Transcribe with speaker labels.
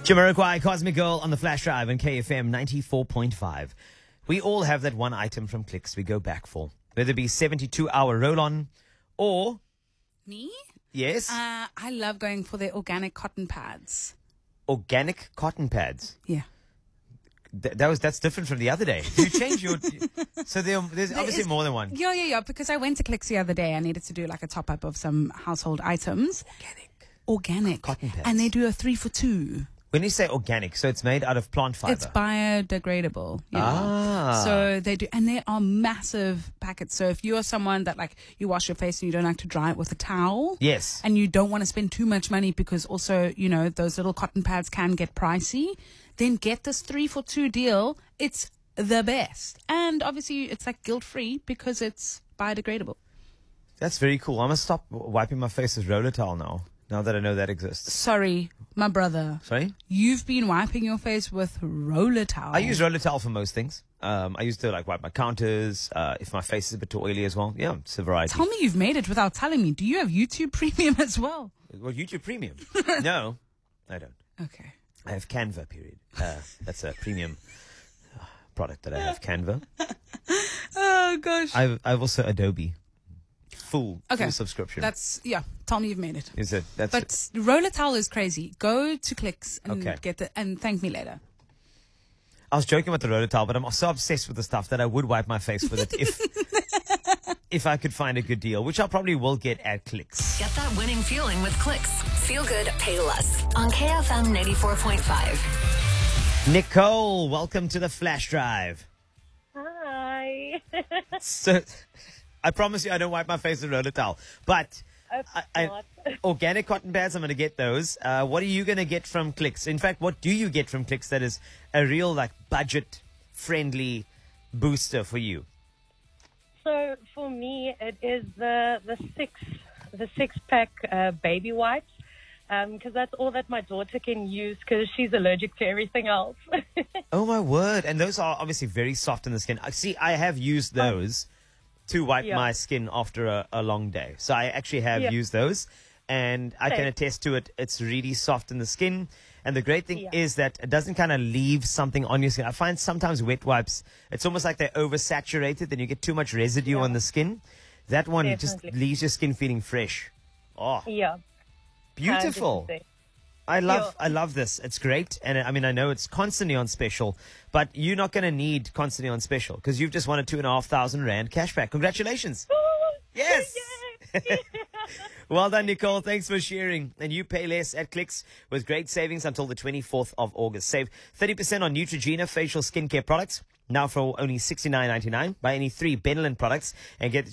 Speaker 1: Jamiroquai, Cosmic Girl on the Flash Drive and KFM 94.5. We all have that one item from Clicks we go back for. Whether it be 72-hour roll-on or...
Speaker 2: Me?
Speaker 1: Yes?
Speaker 2: I love going for the organic cotton pads.
Speaker 1: Organic cotton pads.
Speaker 2: Yeah.
Speaker 1: That's different from the other day. You change your... So there's obviously more than one.
Speaker 2: Yeah. Because I went to Clicks the other day. I needed to do like a top-up of some household items. Organic.
Speaker 1: Cotton pads.
Speaker 2: And they do a 3 for 2.
Speaker 1: When you say organic, so it's made out of plant fiber.
Speaker 2: It's biodegradable. You know? So they do, and they are massive packets. So if you are someone that like you wash your face and you don't like to dry it with a towel,
Speaker 1: yes,
Speaker 2: and you don't want to spend too much money because also those little cotton pads can get pricey, then get this 3 for 2 deal. It's the best, and obviously it's like guilt free because it's biodegradable.
Speaker 1: That's very cool. I must stop wiping my face with roller towel now that I know that exists.
Speaker 2: Sorry, my brother.
Speaker 1: Sorry?
Speaker 2: You've been wiping your face with roller towel.
Speaker 1: I use roller towel for most things. I used to wipe my counters, if my face is a bit too oily as well. Yeah, it's a variety.
Speaker 2: Tell me you've made it without telling me. Do you have YouTube Premium as well?
Speaker 1: Well, YouTube Premium? No, I don't.
Speaker 2: Okay.
Speaker 1: I have Canva, period. That's a premium product that I have, Canva.
Speaker 2: Oh, gosh.
Speaker 1: I've also Adobe. Full subscription.
Speaker 2: Tell me you've made it.
Speaker 1: Is it?
Speaker 2: But roller towel is crazy. Go to Clicks and get it and thank me later.
Speaker 1: I was joking about the roller towel, but I'm so obsessed with the stuff that I would wipe my face with it if I could find a good deal, which I probably will get at Clicks.
Speaker 3: Get that winning feeling with Clicks. Feel good, pay less. On KFM 94.5.
Speaker 1: Nicole, welcome to the Flash Drive.
Speaker 4: Hi.
Speaker 1: So, I promise you I don't wipe my face with roller towel. But organic cotton pads, I'm going to get those. What are you going to get from Clicks? In fact, what do you get from Clicks that is a real budget-friendly booster for you?
Speaker 4: So for me, it is the six pack baby wipes, because that's all that my daughter can use because she's allergic to everything else.
Speaker 1: Oh my word! And those are obviously very soft in the skin. See, I have used those to wipe my skin after a long day. So I actually have used those, and I can attest to it. It's really soft in the skin. And the great thing is that it doesn't kind of leave something on your skin. I find sometimes wet wipes, it's almost like they're oversaturated, then you get too much residue on the skin. That one just leaves your skin feeling fresh. Oh,
Speaker 4: yeah.
Speaker 1: Beautiful.
Speaker 4: 100%.
Speaker 1: I love this. It's great. And I mean, I know it's constantly on special, but you're not going to need constantly on special because you've just won a 2,500 Rand cashback. Congratulations. Yes. Well done, Nicole. Thanks for sharing. And you pay less at Clicks with great savings until the 24th of August. Save 30% on Neutrogena facial skincare products now for only $69.99. Buy any 3 Benylin products and get